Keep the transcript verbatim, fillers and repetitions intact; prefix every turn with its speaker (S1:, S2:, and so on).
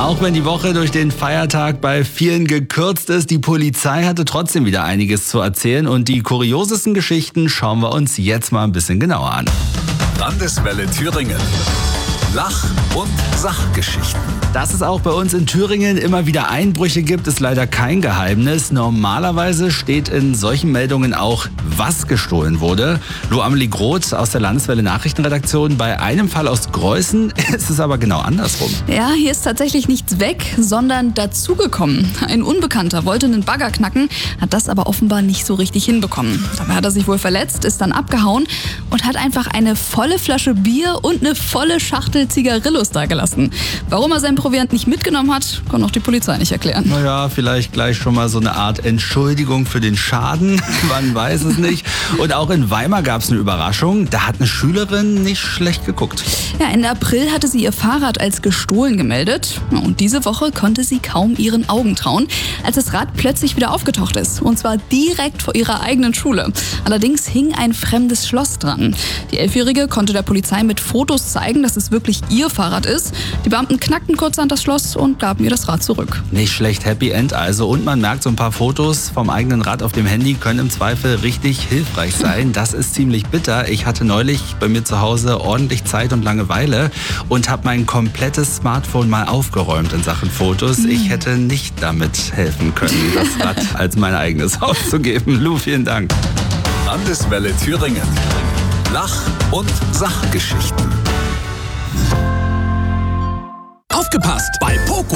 S1: Auch wenn die Woche durch den Feiertag bei vielen gekürzt ist, die Polizei hatte trotzdem wieder einiges zu erzählen und die kuriosesten Geschichten schauen wir uns jetzt mal ein bisschen genauer an.
S2: Landeswelle Thüringen. Lach- und Sachgeschichten.
S1: Dass es auch bei uns in Thüringen immer wieder Einbrüche gibt, ist leider kein Geheimnis. Normalerweise steht in solchen Meldungen auch, was gestohlen wurde. Lo Amelie Groth aus der Landeswelle Nachrichtenredaktion. Bei einem Fall aus Greußen ist es aber genau andersrum.
S3: Ja, hier ist tatsächlich nichts weg, sondern dazugekommen. Ein Unbekannter wollte einen Bagger knacken, hat das aber offenbar nicht so richtig hinbekommen. Dabei hat er sich wohl verletzt, ist dann abgehauen und hat einfach eine volle Flasche Bier und eine volle Schachtel Zigarillos dagelassen. Warum er sein Proviant nicht mitgenommen hat, kann auch die Polizei nicht erklären.
S1: Naja, vielleicht gleich schon mal so eine Art Entschuldigung für den Schaden. Man weiß es nicht. Und auch in Weimar gab es eine Überraschung. Da hat eine Schülerin nicht schlecht geguckt.
S3: Ja, Ende April hatte sie ihr Fahrrad als gestohlen gemeldet. Und diese Woche konnte sie kaum ihren Augen trauen, als das Rad plötzlich wieder aufgetaucht ist. Und zwar direkt vor ihrer eigenen Schule. Allerdings hing ein fremdes Schloss dran. Die Elfjährige konnte der Polizei mit Fotos zeigen, dass es wirklich ihr Fahrrad ist. Die Beamten knackten kurz an das Schloss und gaben ihr das Rad zurück.
S1: Nicht schlecht, Happy End also. Und man merkt, so ein paar Fotos vom eigenen Rad auf dem Handy können im Zweifel richtig hilfreich sein. Das ist ziemlich bitter. Ich hatte neulich bei mir zu Hause ordentlich Zeit und Langeweile und habe mein komplettes Smartphone mal aufgeräumt in Sachen Fotos. Ich hätte nicht damit helfen können, das Rad als mein eigenes auszugeben. Lu, vielen Dank.
S2: Landeswelle Thüringen. Lach- und Sachgeschichten.
S4: Aufgepasst! Bei